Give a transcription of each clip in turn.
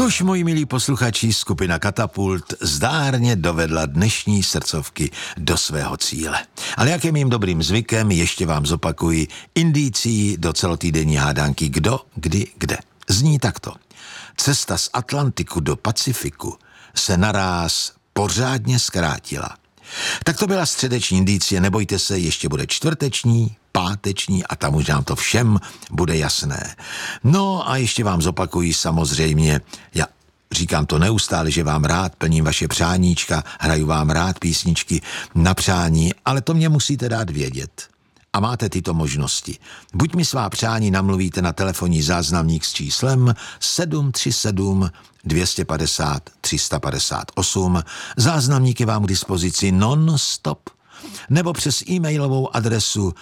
Tož, moji milí posluchači, skupina Katapult zdárně dovedla dnešní srdcovky do svého cíle. Ale jak je mým dobrým zvykem, ještě vám zopakuji indicí do celotýdenní hádanky Kdo, kdy, kde. Zní takto. Cesta z Atlantiku do Pacifiku se naráz pořádně zkrátila. Tak to byla středeční indicie, nebojte se, ještě bude čtvrteční, páteční a tam už nám to všem bude jasné. No a ještě vám zopakuji samozřejmě, já říkám to neustále, že vám rád plním vaše přáníčka, hraju vám rád písničky na přání, ale to mě musíte dát vědět. A máte tyto možnosti. Buď mi svá přání namluvíte na telefonní záznamník s číslem 737 250 358, záznamník je vám k dispozici non-stop, nebo přes e-mailovou adresu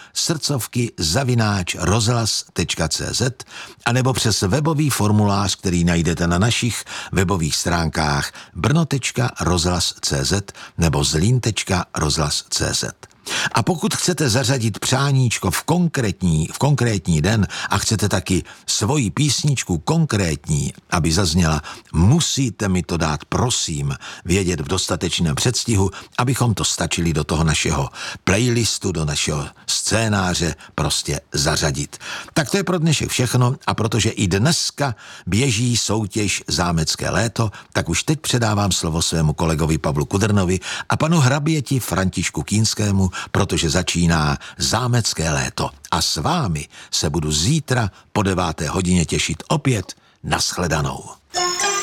srdcovky@rozhlas.cz a nebo přes webový formulář, který najdete na našich webových stránkách brno.rozhlas.cz nebo zlín.rozhlas.cz. A pokud chcete zařadit přáníčko v konkrétní den a chcete taky svoji písničku konkrétní, aby zazněla, musíte mi to dát, prosím, vědět v dostatečném předstihu, abychom to stačili do toho našeho playlistu, do našeho scénáře prostě zařadit. Tak to je pro dnešek všechno a protože i dneska běží soutěž Zámecké léto, tak už teď předávám slovo svému kolegovi Pavlu Kudrnovi a panu hraběti Františku Kýnskému, protože začíná Zámecké léto. A s vámi se budu zítra po 9. hodině těšit opět. Nashledanou.